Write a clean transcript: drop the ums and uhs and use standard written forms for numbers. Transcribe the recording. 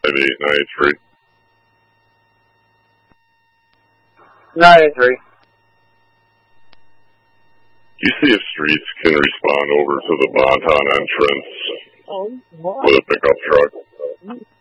5893. 983. You see if Streets can respond over to the Bonton entrance with a pickup truck.